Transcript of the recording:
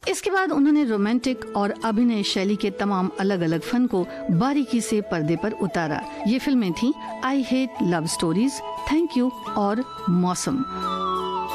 इसके बाद उन्होंने रोमांटिक और अभिनय शैली के तमाम अलग अलग फन को बारीकी से पर्दे पर उतारा। ये फिल्में थीं I hate love stories, thank you और मौसम।